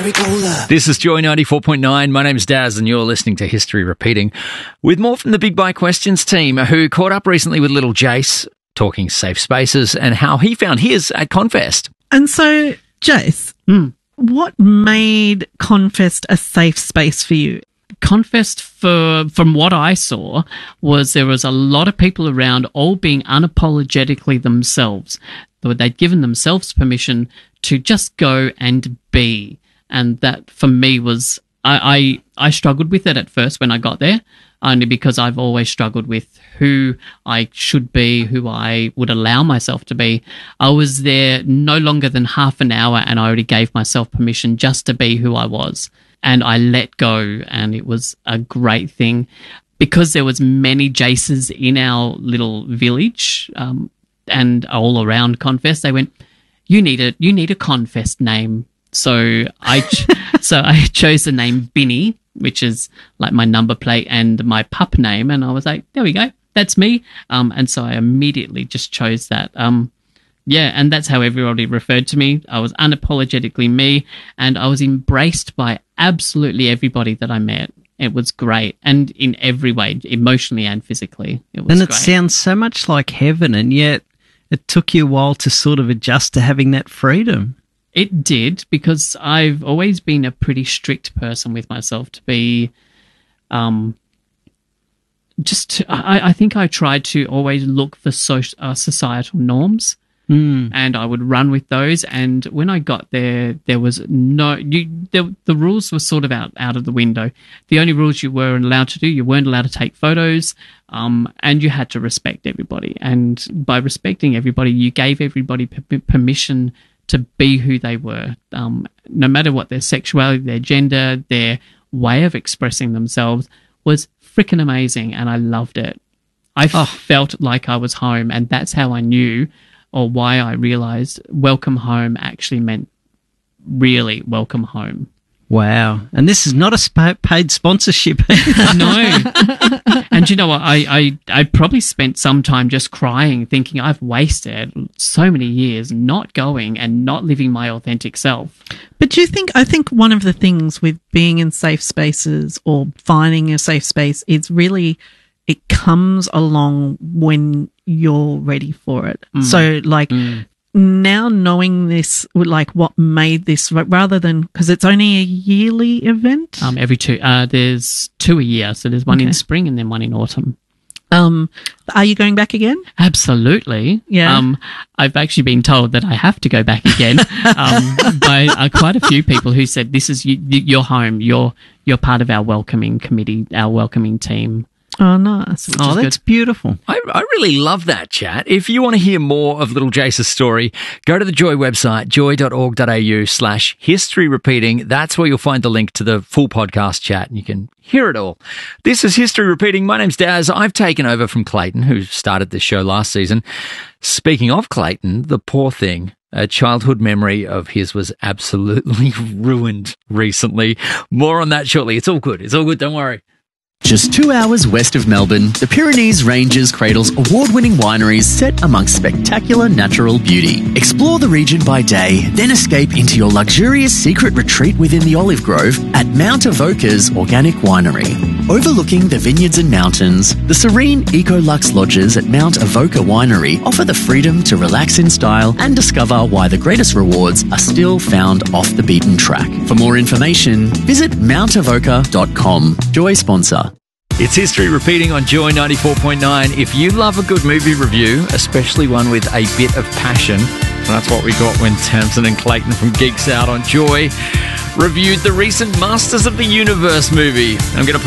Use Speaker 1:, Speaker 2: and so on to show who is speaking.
Speaker 1: This is Joy 94.9. My name's Daz and you're listening to History Repeating with more from the Big Bike Questions team who caught up recently with little Jace, talking safe spaces and how he found his at Confest.
Speaker 2: And so, Jace, what made Confest a safe space for you?
Speaker 3: Confest, from what I saw, was there was a lot of people around all being unapologetically themselves. They'd given themselves permission to just go and be. And that, for me, was... I struggled with it at first when I got there, only because I've always struggled with who I should be, who I would allow myself to be. I was there no longer than half an hour and I already gave myself permission just to be who I was. And I let go, and it was a great thing. Because there was many Jaces in our little village and all around Confest, they went, you need a Confest name. So I chose the name Binny, which is like my number plate and my pup name, and I was like, there we go, that's me. And so I immediately just chose that. And that's how everybody referred to me. I was unapologetically me, and I was embraced by absolutely everybody that I met. It was great, and in every way, emotionally and physically, it was great.
Speaker 4: And it sounds so much like heaven, and yet it took you a while to sort of adjust to having that freedom.
Speaker 3: It did, because I've always been a pretty strict person with myself to be, I think I tried to always look for societal norms, and I would run with those. And when I got there, there was the rules were sort of out of the window. The only rules you weren't allowed to do, you weren't allowed to take photos, and you had to respect everybody. And by respecting everybody, you gave everybody permission to be who they were, no matter what their sexuality, their gender, their way of expressing themselves was freaking amazing, and I loved it. I felt like I was home, and that's how I knew, or why I realized welcome home actually meant really welcome home.
Speaker 4: Wow. And this is not a paid sponsorship.
Speaker 3: No. And you know what? I probably spent some time just crying, thinking I've wasted so many years not going and not living my authentic self.
Speaker 2: But do you think, I think one of the things with being in safe spaces or finding a safe space is really, it comes along when you're ready for it. So now knowing this, like what made this, rather than, because it's only a yearly event?
Speaker 3: Every two, there's 2 a year. So there's one in spring and then one in autumn.
Speaker 2: Are you going back again?
Speaker 3: Absolutely.
Speaker 2: Yeah.
Speaker 3: I've actually been told that I have to go back again by quite a few people who said, this is your home. You're part of our welcoming committee, our welcoming team.
Speaker 2: Oh, nice.
Speaker 4: Oh, that's beautiful.
Speaker 1: I really love that, chat. If you want to hear more of little Jace's story, go to the Joy website, joy.org.au/history repeating. That's where you'll find the link to the full podcast chat, and you can hear it all. This is History Repeating. My name's Daz. I've taken over from Clayton, who started this show last season. Speaking of Clayton, the poor thing, a childhood memory of his was absolutely ruined recently. More on that shortly. It's all good. It's all good. Don't worry.
Speaker 5: Just 2 hours west of Melbourne, the Pyrenees Ranges cradles award-winning wineries set amongst spectacular natural beauty. Explore the region by day, then escape into your luxurious secret retreat within the olive grove at Mount Avoca's Organic Winery. Overlooking the vineyards and mountains, the serene Ecolux lodges at Mount Avoca Winery offer the freedom to relax in style and discover why the greatest rewards are still found off the beaten track. For more information, visit mountavoca.com. Joy sponsor.
Speaker 1: It's History Repeating on Joy 94.9. If you love a good movie review, especially one with a bit of passion, that's what we got when Tamsin and Clayton from Geeks Out on Joy reviewed the recent Masters of the Universe movie. I'm going to